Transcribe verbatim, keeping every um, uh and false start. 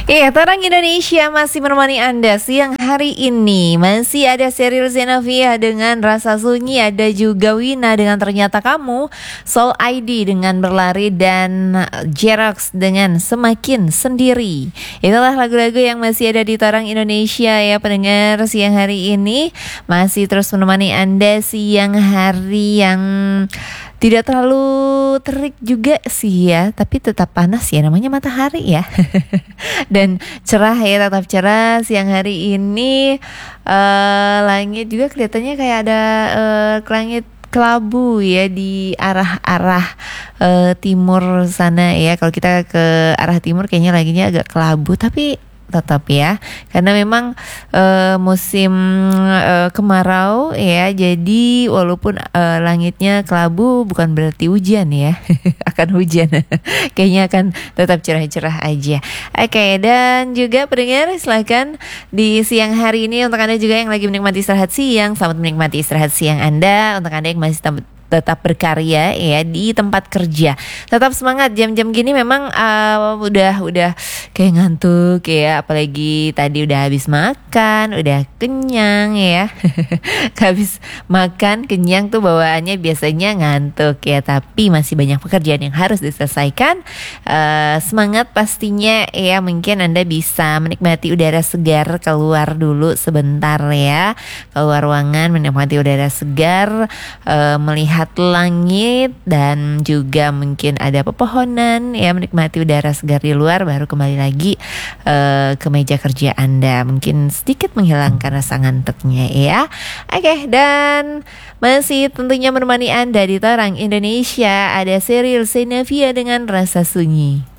Iya, Torang Indonesia masih menemani Anda siang hari ini. Masih ada Sheryl Xenopia dengan Rasa Sunyi, ada juga Wina dengan Ternyata Kamu, Soul I D dengan Berlari, dan Jerox dengan Semakin Sendiri. Itulah lagu-lagu yang masih ada di Torang Indonesia ya pendengar siang hari ini. Masih terus menemani Anda siang hari yang tidak terlalu terik juga sih ya, tapi tetap panas ya, namanya matahari ya. Dan cerah ya, tetap cerah siang hari ini. uh, Langit juga kelihatannya kayak ada uh, langit kelabu ya di arah-arah uh, timur sana ya. Kalau kita ke arah timur kayaknya laginya agak kelabu, tapi tetap ya, karena memang uh, musim uh, kemarau ya, jadi walaupun uh, langitnya kelabu bukan berarti hujan ya. Akan hujan. Kayaknya akan tetap cerah-cerah aja. Oke, dan juga pendengar silahkan di siang hari ini untuk Anda juga yang lagi menikmati istirahat siang, selamat menikmati istirahat siang Anda. Untuk Anda yang masih tam- tetap berkarya ya di tempat kerja, tetap semangat. Jam-jam gini memang uh, udah udah kayak ngantuk ya, apalagi tadi udah habis makan, udah kenyang ya. Habis makan kenyang tuh bawaannya biasanya ngantuk ya, tapi masih banyak pekerjaan yang harus diselesaikan. Uh, semangat pastinya ya. Mungkin Anda bisa menikmati udara segar, keluar dulu sebentar ya, keluar ruangan menikmati udara segar, uh, melihat langit, dan juga mungkin ada pepohonan ya, menikmati udara segar di luar, baru kembali lagi uh, ke meja kerja Anda, mungkin sedikit menghilangkan rasa ngantuknya ya. Oke, dan masih tentunya menemani Anda di Torang Indonesia ada Sheryl Xenopia dengan Rasa Sunyi.